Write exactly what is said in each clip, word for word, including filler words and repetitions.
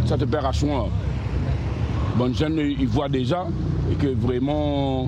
cette opération-là. Bon, jeunes, ils voient déjà et que vraiment,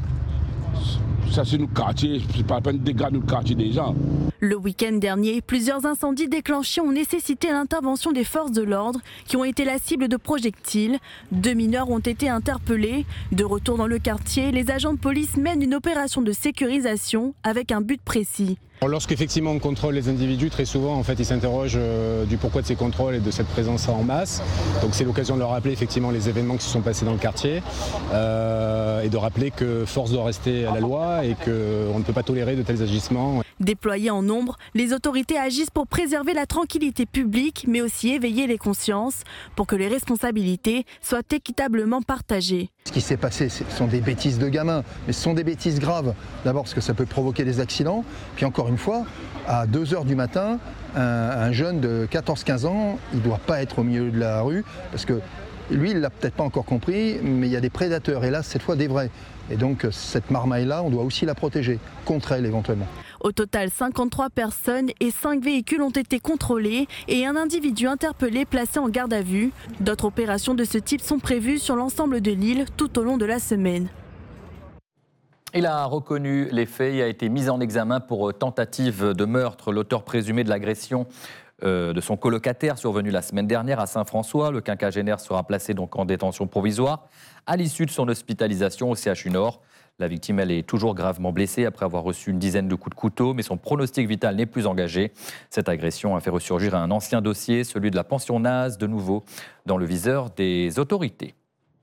ça c'est nos quartiers, c'est pas la peine de dégrader nos quartiers déjà. Le week-end dernier, plusieurs incendies déclenchés ont nécessité l'intervention des forces de l'ordre qui ont été la cible de projectiles. Deux mineurs ont été interpellés. De retour dans le quartier, les agents de police mènent une opération de sécurisation avec un but précis. Lorsqu'effectivement on contrôle les individus, très souvent en fait, ils s'interrogent euh, du pourquoi de ces contrôles et de cette présence en masse. Donc c'est l'occasion de leur rappeler effectivement les événements qui se sont passés dans le quartier euh, et de rappeler que force doit rester à la loi et qu'on ne peut pas tolérer de tels agissements. Déployées en nombre, les autorités agissent pour préserver la tranquillité publique, mais aussi éveiller les consciences pour que les responsabilités soient équitablement partagées. Ce qui s'est passé, ce sont des bêtises de gamins, mais ce sont des bêtises graves. D'abord parce que ça peut provoquer des accidents, puis encore une fois, à deux heures du matin, un, un jeune de quatorze quinze ans, il ne doit pas être au milieu de la rue, parce que lui, il ne l'a peut-être pas encore compris, mais il y a des prédateurs, et là, cette fois des vrais. Et donc cette marmaille-là, on doit aussi la protéger, contre elle éventuellement. Au total, cinquante-trois personnes et cinq véhicules ont été contrôlés et un individu interpellé placé en garde à vue. D'autres opérations de ce type sont prévues sur l'ensemble de l'île tout au long de la semaine. Il a reconnu les faits et a été mis en examen pour tentative de meurtre. L'auteur présumé de l'agression euh, de son colocataire survenue la semaine dernière à Saint-François. Le quinquagénaire sera placé donc en détention provisoire à l'issue de son hospitalisation au C H U Nord. La victime, elle est toujours gravement blessée après avoir reçu une dizaine de coups de couteau, mais son pronostic vital n'est plus engagé. Cette agression a fait ressurgir un ancien dossier, celui de la pension naze, de nouveau dans le viseur des autorités.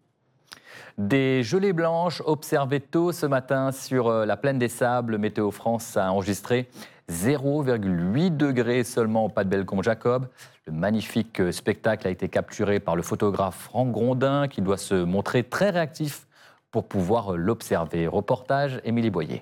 Des gelées blanches observées tôt ce matin sur la plaine des Sables. Météo France a enregistré zéro virgule huit degrés seulement au pas de Bellecombe-Jacob. Le magnifique spectacle a été capturé par le photographe Franck Grondin qui doit se montrer très réactif pour pouvoir l'observer. Reportage Émilie Boyer.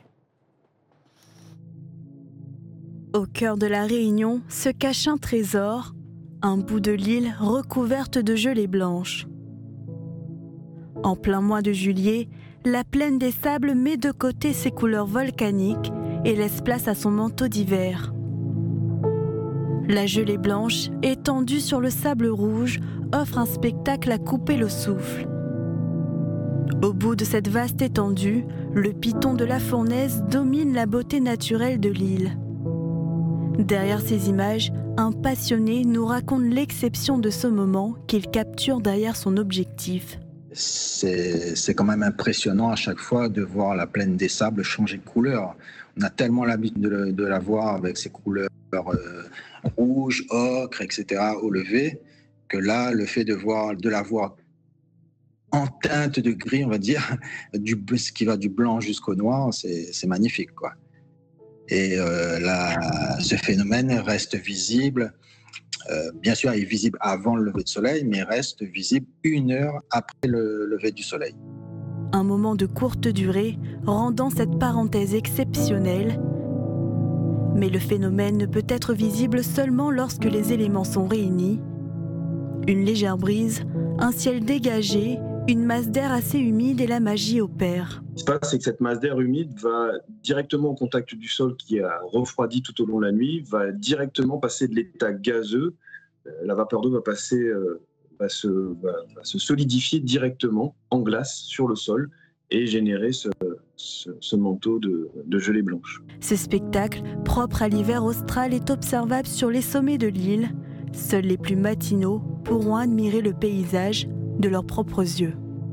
Au cœur de la Réunion se cache un trésor, un bout de l'île recouverte de gelée blanche. En plein mois de juillet, la plaine des Sables met de côté ses couleurs volcaniques et laisse place à son manteau d'hiver. La gelée blanche, étendue sur le sable rouge, offre un spectacle à couper le souffle. Au bout de cette vaste étendue, le piton de la Fournaise domine la beauté naturelle de l'île. Derrière ces images, un passionné nous raconte l'exception de ce moment qu'il capture derrière son objectif. C'est, c'est quand même impressionnant à chaque fois de voir la plaine des Sables changer de couleur. On a tellement l'habitude de, de la voir avec ses couleurs euh, rouges, ocre, et cetera au lever, que là, le fait de, voir, de la voir en teinte de gris, on va dire, du, ce qui va du blanc jusqu'au noir, c'est, c'est magnifique, quoi. Et euh, là, ce phénomène reste visible, euh, bien sûr, il est visible avant le lever de soleil, mais reste visible une heure après le lever du soleil. Un moment de courte durée, rendant cette parenthèse exceptionnelle. Mais le phénomène ne peut être visible seulement lorsque les éléments sont réunis. Une légère brise, un ciel dégagé, une masse d'air assez humide et la magie opère. Ce qui se passe, c'est que cette masse d'air humide va directement au contact du sol qui a refroidi tout au long de la nuit, va directement passer de l'état gazeux. La vapeur d'eau va passer, euh, va, se, va, va se solidifier directement en glace sur le sol et générer ce, ce, ce manteau de, de gelée blanche. Ce spectacle, propre à l'hiver austral, est observable sur les sommets de l'île. Seuls les plus matinaux pourront admirer le paysage de leurs propres yeux.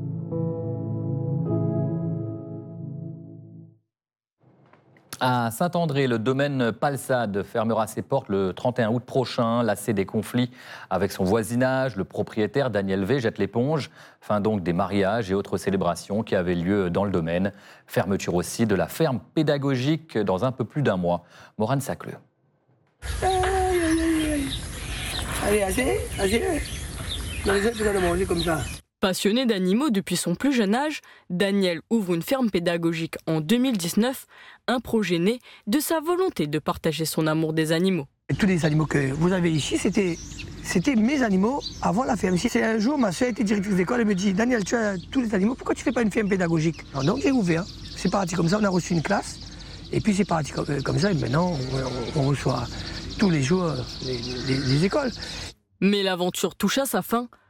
À Saint-André, le domaine Palsade fermera ses portes le trente et un août prochain. Lassé des conflits avec son voisinage, le propriétaire Daniel V jette l'éponge. Fin donc des mariages et autres célébrations qui avaient lieu dans le domaine. Fermeture aussi de la ferme pédagogique dans un peu plus d'un mois. Morane Sacleux. Allez, assez, assez. Vous allez manger comme ça. Passionné d'animaux depuis son plus jeune âge, Daniel ouvre une ferme pédagogique en deux mille dix-neuf, un projet né de sa volonté de partager son amour des animaux. Et tous les animaux que vous avez ici, c'était, c'était mes animaux avant la ferme. C'est un jour, ma soeur était directrice d'école, elle me dit « Daniel, tu as tous les animaux, pourquoi tu ne fais pas une ferme pédagogique ?» Donc j'ai ouvert, c'est parti comme ça, on a reçu une classe, et puis c'est parti comme, comme ça, et maintenant on, on reçoit tous les jours les, les, les écoles. Mais l'aventure touche à sa fin